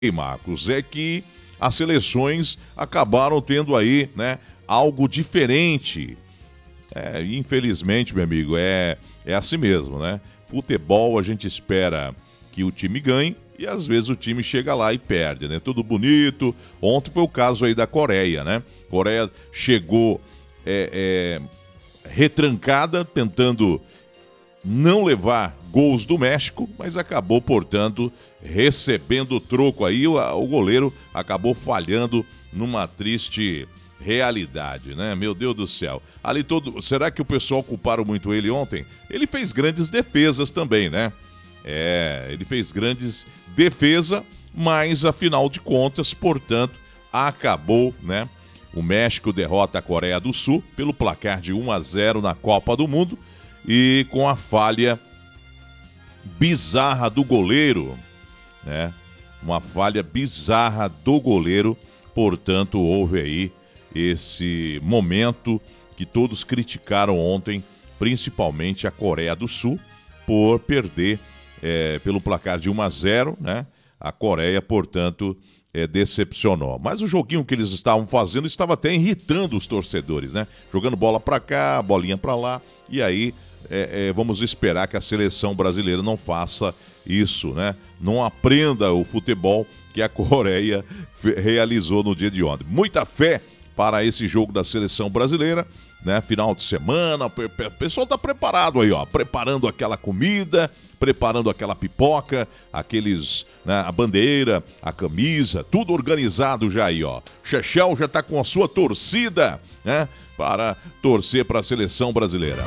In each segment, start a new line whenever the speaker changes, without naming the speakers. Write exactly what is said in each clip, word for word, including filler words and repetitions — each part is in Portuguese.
E Marcos, é que as seleções acabaram tendo aí, né, algo diferente. É, infelizmente, meu amigo, é, é assim mesmo, né? Futebol, a gente espera que o time ganhe e às vezes o time chega lá e perde, né? Tudo bonito. Ontem foi o caso aí da Coreia, né? Coreia chegou é, é, retrancada, tentando não levar gols do México, mas acabou, portanto, recebendo o troco aí. O, o goleiro acabou falhando numa triste realidade, né? Meu Deus do céu. Ali todo... Será que o pessoal culparam muito ele ontem? Ele fez grandes defesas também, né? É, ele fez grandes defesas, mas afinal de contas, portanto, acabou, né? O México derrota a Coreia do Sul pelo placar de um a zero na Copa do Mundo e com a falha bizarra do goleiro, né? Uma falha bizarra do goleiro, portanto, houve aí esse momento que todos criticaram ontem, principalmente a Coreia do Sul, por perder é, pelo placar de um a zero, né? A Coreia, portanto, é, decepcionou. Mas o joguinho que eles estavam fazendo estava até irritando os torcedores, né? Jogando bola pra cá, bolinha pra lá, e aí é, é, vamos esperar que a seleção brasileira não faça isso, né? Não aprenda o futebol que a Coreia realizou no dia de ontem. Muita fé para esse jogo da seleção brasileira, né? Final de semana, o pessoal tá preparado aí, ó, preparando aquela comida, preparando aquela pipoca, aqueles, né, a bandeira, a camisa, tudo organizado já aí, ó. Chechel já tá com a sua torcida, né, para torcer para a seleção brasileira.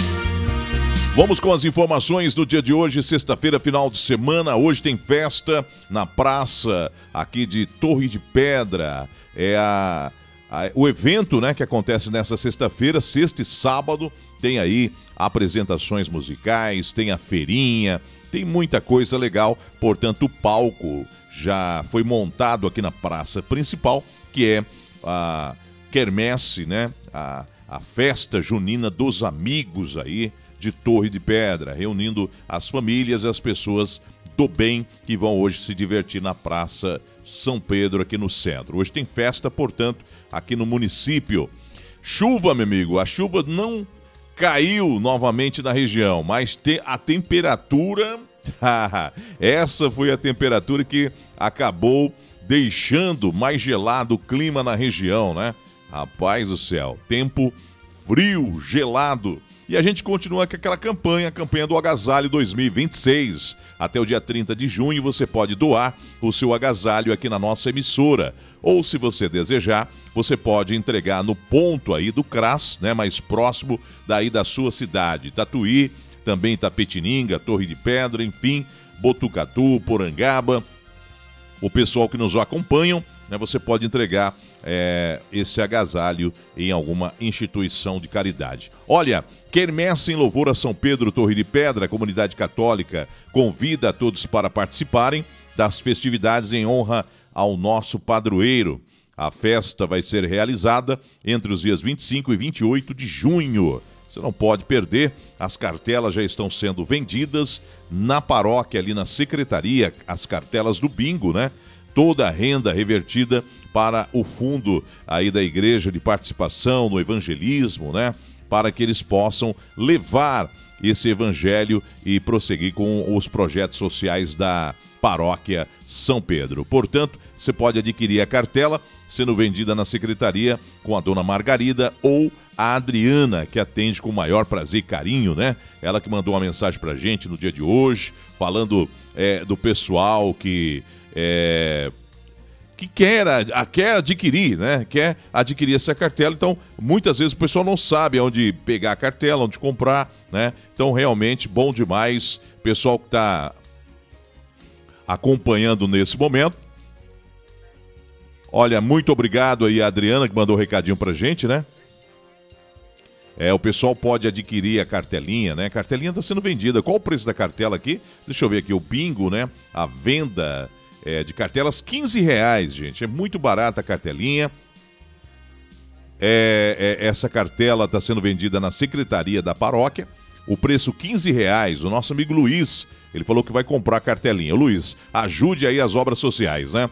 Vamos com as informações do dia de hoje, sexta-feira, final de semana. Hoje tem festa na praça aqui de Torre de Pedra. É a O evento, né, que acontece nessa sexta-feira, sexta e sábado, tem aí apresentações musicais, tem a feirinha, tem muita coisa legal. Portanto, o palco já foi montado aqui na praça principal, que é a quermesse, né, a, a festa junina dos amigos aí de Torre de Pedra, reunindo as famílias e as pessoas do bem que vão hoje se divertir na Praça São Pedro aqui no centro. Hoje tem festa, portanto, aqui no município. Chuva, meu amigo, a chuva não caiu novamente na região, mas te, a temperatura, essa foi a temperatura que acabou deixando mais gelado o clima na região, né? Rapaz do céu, tempo frio, gelado. E a gente continua com aquela campanha, a campanha do Agasalho dois mil e vinte e seis. Até o dia trinta de junho você pode doar o seu agasalho aqui na nossa emissora. Ou, se você desejar, você pode entregar no ponto aí do CRAS, né, mais próximo daí da sua cidade. Tatuí, também Itapetininga, Torre de Pedra, enfim, Botucatu, Porangaba. O pessoal que nos acompanham, né, você pode entregar é, esse agasalho em alguma instituição de caridade. Olha, quermesse em louvor a São Pedro, Torre de Pedra, a comunidade católica convida a todos para participarem das festividades em honra ao nosso padroeiro. A festa vai ser realizada entre os dias vinte e cinco e vinte e oito de junho. Você não pode perder, as cartelas já estão sendo vendidas na paróquia, ali na secretaria, as cartelas do bingo, né? Toda a renda revertida para o fundo aí da igreja de participação no evangelismo, né? Para que eles possam levar esse evangelho e prosseguir com os projetos sociais da paróquia São Pedro. Portanto, você pode adquirir a cartela sendo vendida na secretaria com a dona Margarida ou a Adriana, que atende com o maior prazer e carinho, né? Ela que mandou uma mensagem pra gente no dia de hoje, falando é, do pessoal que, é, que quer, a, quer adquirir, né? Quer adquirir essa cartela. Então, muitas vezes o pessoal não sabe onde pegar a cartela, onde comprar, né? Então, realmente, bom demais. Pessoal que tá acompanhando nesse momento. Olha, muito obrigado aí a Adriana, que mandou um recadinho pra gente, né? É, o pessoal pode adquirir a cartelinha, né? A cartelinha está sendo vendida. Qual o preço da cartela aqui? Deixa eu ver aqui, o bingo, né? A venda é, de cartelas, quinze reais, gente. É muito barata a cartelinha. É, é, essa cartela está sendo vendida na secretaria da paróquia. O preço quinze reais. O nosso amigo Luiz Ele falou que vai comprar a cartelinha. Luiz, ajude aí as obras sociais, né?